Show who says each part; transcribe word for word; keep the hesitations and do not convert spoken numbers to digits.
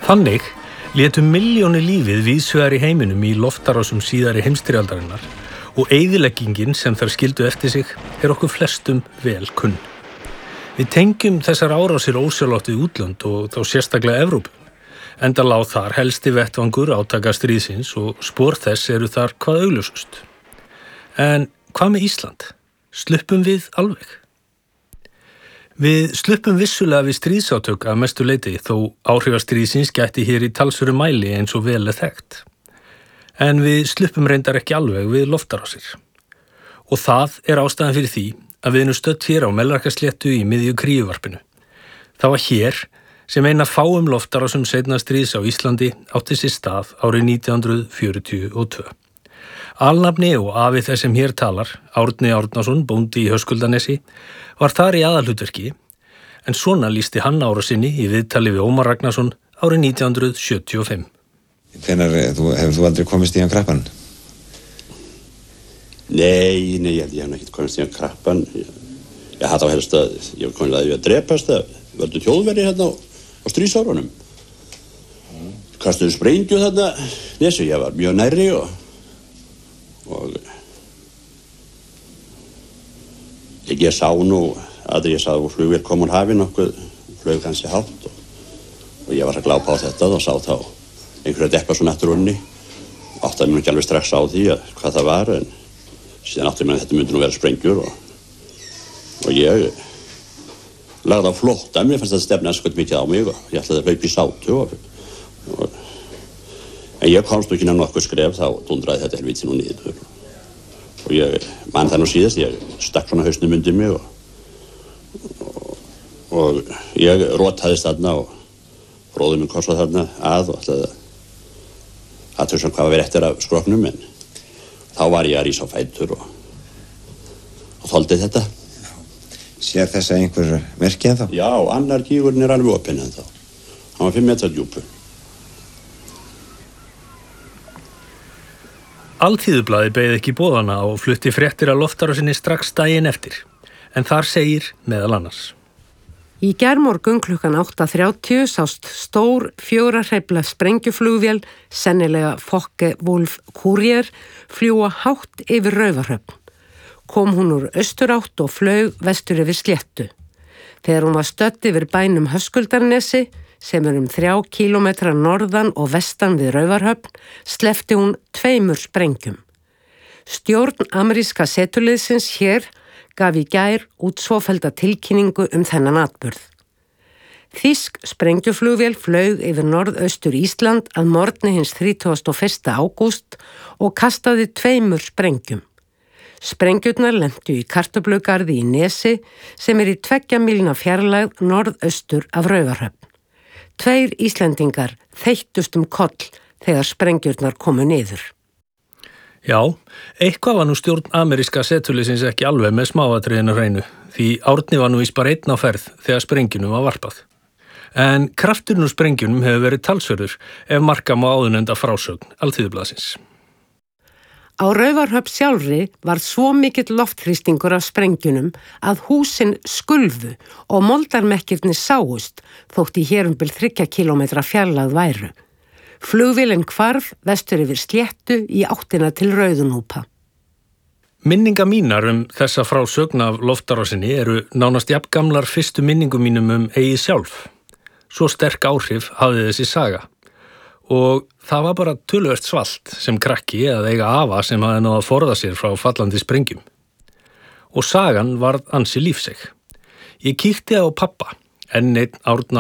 Speaker 1: Þannig létu milljónir lífið víðsvegar í heiminum í loftárásum síðari heimsstyrjaldarinnar og eyðileggingin sem þær skildu eftir sig er okkur flestum vel kunn. Við tengjum þessar árásir ósjálfrátt við útlönd og þá sérstaklega Evrópu, enda lá þar helsti vettvangur átaka stríðsins og spor þess eru þar hvað augljósust. En hvað með Ísland? Sluppum við alveg? Við sluppum vissulega við stríðsátök að mestu leyti þó áhrifastríðsins gætti hér í talsverðum mæli eins og vel er þekkt. En við sluppum reyndar ekki alveg við loftárásir. Og það er ástæðan fyrir því að við erum stödd hér á Melrakkasléttu í miðju kríuvarpinu. Það var hér sem eina fáum loftárásum seinna stríðs á Íslandi átti sér stað árið nítján hundruð fjörutíu og tvö. Alnafni og afi þess sem hér talar, Árni Árnason, bóndi í Höskuldanesi, var þar í aðalhlutverki, en svona lýsti hann árásinni í viðtali við Ómar Ragnarsson árið nítján hundruð sjötíu og fimm.
Speaker 2: Hvenær, þú, hefur þú aldrei komist í hann krappan?
Speaker 3: Nei, nei, ég hef ekki komist í hann krappan. Ég, ég hatt á helst að, ég hef komið að ég að drepast að völdu þjóðverði hérna á, á stríðsárunum. Mm. Kastuðu sprengju þarna, þessu, ég var mjög nærri og og ég, ég sá nú að ég sá flugvél kom úr hafi nokkuð, flög kannski hátt og, og ég var að glápa á þetta og sá þá einhverja deppa svona eftir unni. Áttaði mér ekki alveg strax á því að hvað það var, en síðan áttaði mér að þetta myndi nú vera sprengjur og, og ég lagði á flótta. Mér fannst þetta stefna skot mikið á mig og ég ætlaði að hlaupa í sátu og, og en ég komst ekki nefn nokkuð skref, þá dundraði þetta helvíti nú niður. Og ég man það nú síðast, ég stakk svona hausnum undir mig og, og, og ég rótaðist þarna og bróður minn kom svo þarna að og ætlaði að þau sem hvað var verið eftir af skroknum, en þá var ég að rísa á fætur og, og þoldi þetta.
Speaker 2: Sér þessa einhver merki en þá?
Speaker 3: Já, annar gígurinn er alveg opinn en þá. Hann var fimm metrar djúpur.
Speaker 1: Alþýðublaðið beið ekki boðana og flutti fréttir af loftárásinni strax daginn eftir, en þar segir meðal annars.
Speaker 4: Í gærmorgun klukkan átta þrjátíu sást stór fjögurra hreyfla sprengjuflugvél, sennilega Focke-Wulf Courier, fljúa hátt yfir Raufarhöfn. Kom hún úr austurátt og flaug vestur yfir Sléttu. Þegar hún var stödd yfir bænum Höskuldarnesi, sem er um þrjá kílómetra norðan og vestan við Raufarhöfn, sleppti hún tveimur sprengjum. Stjórn ameríska setuliðsins hér gaf í gær út svofelda tilkynningu um þennan atburð. Þýsk sprengjuflugvél flaug yfir norðaustur Ísland að morgni hins þrítugasta og fyrsta ágúst og kastaði tveimur sprengjum. Sprengjurnar lentu í kartöflugarði í Nesi sem er í tveggja mílna fjarlægð norðaustur af Raufarhöfn. Tveir Íslendingar þeyttust um koll þegar sprengjurnar komu niður.
Speaker 1: Já, eitthvað var nú stjórn ameríska setuliðsins ekki alveg með smáatriðinu hreinu, því Árni var nú vís bara einn á ferð þegar sprengjunum var varpað. En krafturinn úr sprengjunum hefur verið talsverður ef marka má áðurnefnda frásögn Alþýðublaðsins.
Speaker 4: Á Raufarhöfn sjálfri var svo mikill loftþrýstingur af sprengjunum að húsin skulfu og moldarmekkirnir sáust þótt í hér um bil þriggja kílómetra fjarlægð væru. Flugvélin hvarf vestur yfir Sléttu í áttina til Rauðunúpa.
Speaker 1: Minninga mínar um þessa frásögn af loftárásinni eru nánast jafngamlar fyrstu minningum mínum um eigið sjálf. Svo sterk áhrif hafði þessi saga. Og það var bara töluvert svalt sem krakki að eiga afa sem hafði náð að forða sér frá fallandi sprengjum. Og sagan varð ansi lífseg. Ég kíkti á pappa, enn einn Árna